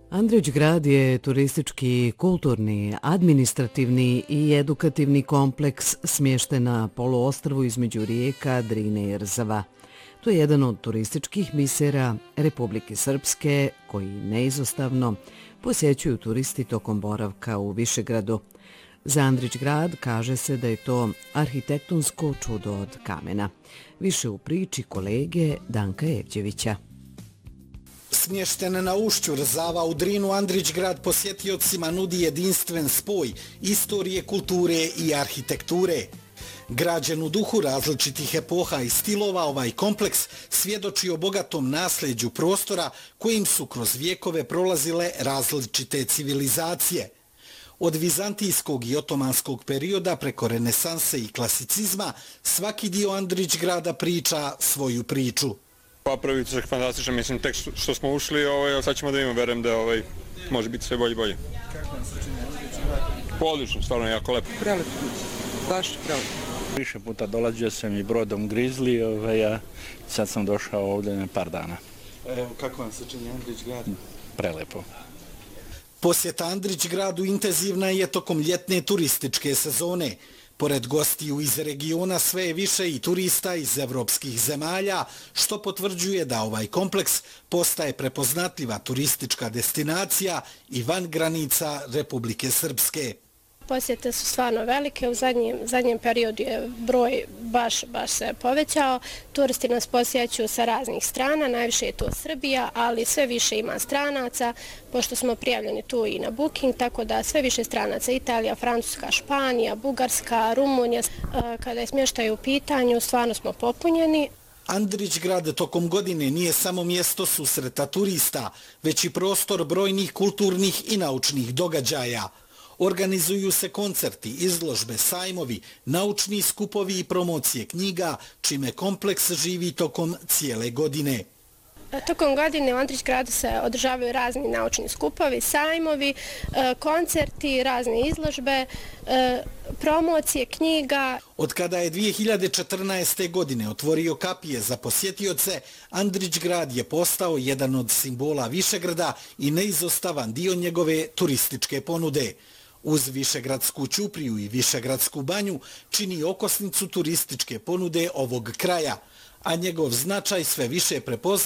Andrić grad je turistički, kulturni, administrativni i edukativni kompleks smješten na poluostrvu između rijeka Drine i Rzava. To je jedan od turističkih bisera Republike Srpske koji neizostavno posjećuju turisti tokom boravka u Višegradu. Za Andrić grad kaže se da je to arhitektonsko čudo od kamena. Više u priči kolege Danka Evđevića. Smješten na ušću Rzava u Drinu, Andrić grad posjetiocima nudi jedinstven spoj istorije, kulture i arhitekture. Građen u duhu različitih epoha i stilova, ovaj kompleks svjedoči o bogatom nasljeđu prostora kojim su kroz vijekove prolazile različite civilizacije. Od vizantijskog i otomanskog perioda preko renesanse i klasicizma, svaki dio Andrić grada priča svoju priču. Pa prvi utisak fantastičan, mislim, tek što smo ušli, sad ćemo da imamo, verujem da može biti sve bolje i bolje. Kako vam se čini Andrić grad? Odlično, stvarno jako lepo. Prelepo, baš prelepo. Više puta dolazio sam i brodom Grizli, a sad sam došao ovdje na par dana. Evo, kako vam se čini Andrić grad? Prelepo. Posjeta Andrić gradu intenzivna je tokom ljetne turističke sezone. Pored gostiju iz regiona sve je više i turista iz evropskih zemalja, što potvrđuje da ovaj kompleks postaje prepoznatljiva turistička destinacija i van granica Republike Srpske. Posjete su stvarno velike, u zadnjem periodu je broj baš se povećao. Turisti nas posjećuju sa raznih strana, najviše je to Srbija, ali sve više ima stranaca, pošto smo prijavljeni tu i na Booking, tako da sve više stranaca, Italija, Francuska, Španija, Bugarska, Rumunija. Kada je smještaj u pitanju, stvarno smo popunjeni. Andrić grad tokom godine nije samo mjesto susreta turista, već i prostor brojnih kulturnih i naučnih događaja. Organizuju se koncerti, izložbe, sajmovi, naučni skupovi i promocije knjiga, čime kompleks živi tokom cijele godine. Tokom godine u Andrić gradu se održavaju razni naučni skupovi, sajmovi, koncerti, razne izložbe, promocije knjiga. Od kada je 2014. godine otvorio kapije za posjetioce, Andrić grad je postao jedan od simbola Višegrada i neizostavan dio njegove turističke ponude. Uz Višegradsku ćupriju i Višegradsku banju čini okosnicu turističke ponude ovog kraja, a njegov značaj sve više prepoznaje